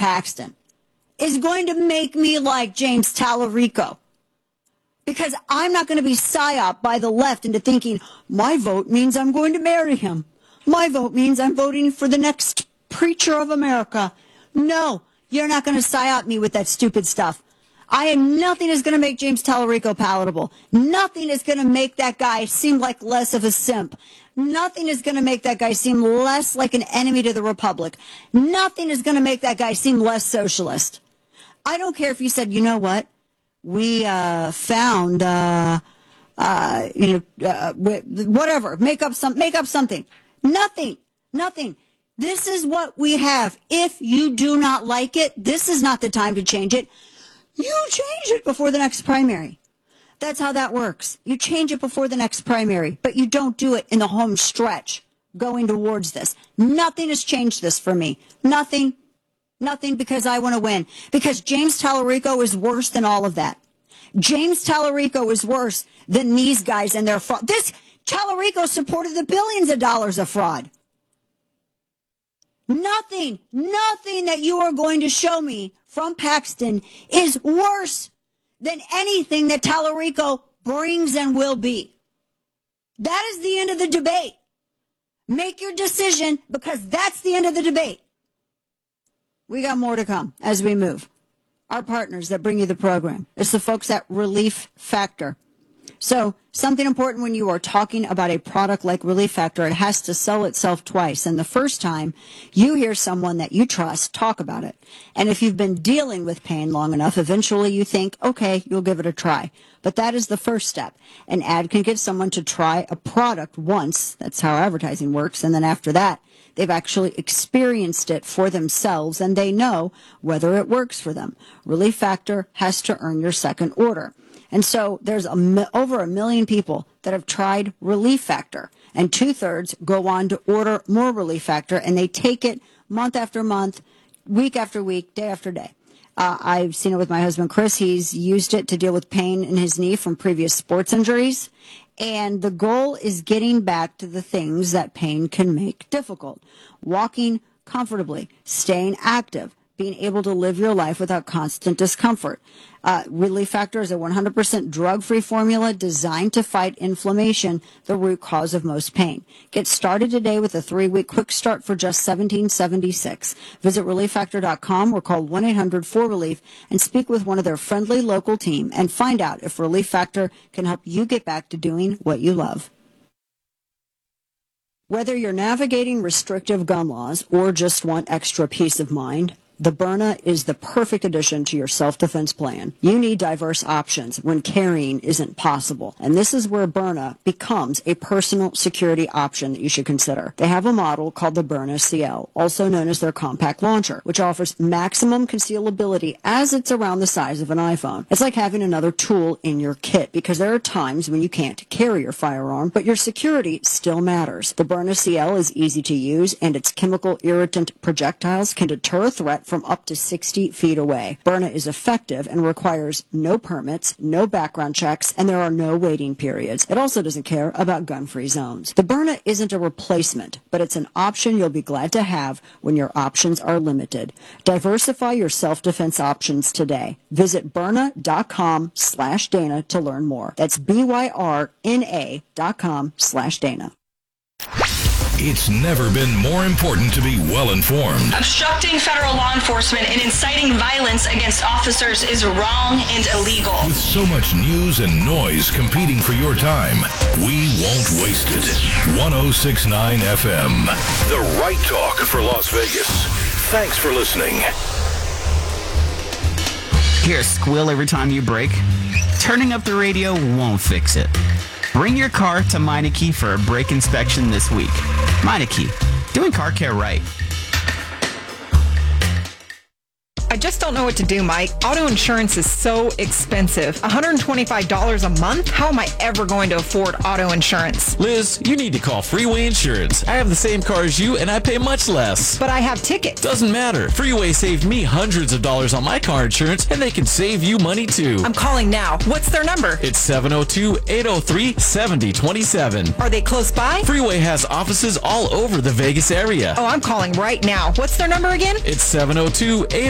Paxton is going to make me like James Tallarico. Because I'm not going to be psyoped by the left into thinking, my vote means I'm going to marry him. My vote means I'm voting for the next preacher of America. No, you're not going to psyop me with that stupid stuff. Nothing is going to make James Tallarico palatable. Nothing is going to make that guy seem like less of a simp. Nothing is going to make that guy seem less like an enemy to the Republic. Nothing is going to make that guy seem less socialist. I don't care if you said, you know what? We found, whatever. Make up something. Nothing. This is what we have. If you do not like it, this is not the time to change it. You change it before the next primary. That's how that works. You change it before the next primary, but you don't do it in the home stretch going towards this. Nothing has changed this for me. Nothing because I want to win. Because James Tallarico is worse than all of that. James Tallarico is worse than these guys and their fraud. This Tallarico supported the billions of dollars of fraud. Nothing that you are going to show me from Paxton is worse than anything that Tallarico brings and will be. That is the end of the debate. Make your decision, because that's the end of the debate. We got more to come as we move. Our partners that bring you the program. It's the folks at Relief Factor. So something important when you are talking about a product like Relief Factor, it has to sell itself twice. And the first time you hear someone that you trust talk about it. And if you've been dealing with pain long enough, eventually you think, okay, you'll give it a try. But that is the first step. An ad can get someone to try a product once. That's how advertising works. And then after that, they've actually experienced it for themselves and they know whether it works for them. Relief Factor has to earn your second order. And so there's over 1 million people that have tried Relief Factor, and 2/3 go on to order more Relief Factor, and they take it month after month, week after week, day after day. I've seen it with my husband, Chris. He's used it to deal with pain in his knee from previous sports injuries. And the goal is getting back to the things that pain can make difficult. Walking comfortably, staying active, being able to live your life without constant discomfort. Relief Factor is a 100% drug-free formula designed to fight inflammation, the root cause of most pain. Get started today with a 3-week quick start for just $17.76. Visit ReliefFactor.com or call 1-800-4RELIEF and speak with one of their friendly local team and find out if Relief Factor can help you get back to doing what you love. Whether you're navigating restrictive gun laws or just want extra peace of mind, the Byrna is the perfect addition to your self-defense plan. You need diverse options when carrying isn't possible. And this is where Byrna becomes a personal security option that you should consider. They have a model called the Byrna CL, also known as their compact launcher, which offers maximum concealability as it's around the size of an iPhone. It's like having another tool in your kit because there are times when you can't carry your firearm, but your security still matters. The Byrna CL is easy to use, and its chemical irritant projectiles can deter a threat from up to 60 feet away. Byrna is effective and requires no permits, no background checks, and there are no waiting periods. It also doesn't care about gun-free zones. The Byrna isn't a replacement, but it's an option you'll be glad to have when your options are limited. Diversify your self-defense options today. Visit Byrna.com/Dana to learn more. That's BYRNA.com/Dana. It's never been more important to be well-informed. Obstructing federal law enforcement and inciting violence against officers is wrong and illegal. With so much news and noise competing for your time, we won't waste it. 106.9 FM, the right talk for Las Vegas. Thanks for listening. Hear a squeal every time you brake? Turning up the radio won't fix it. Bring your car to Meineke for a brake inspection this week. Meineke, doing car care right. I just don't know what to do, Mike. Auto insurance is so expensive. $125 a month? How am I ever going to afford auto insurance? Liz, you need to call Freeway Insurance. I have the same car as you, and I pay much less. But I have tickets. Doesn't matter. Freeway saved me hundreds of dollars on my car insurance, and they can save you money, too. I'm calling now. What's their number? It's 702-803-7027. Are they close by? Freeway has offices all over the Vegas area. Oh, I'm calling right now. What's their number again? It's 702-803-7027.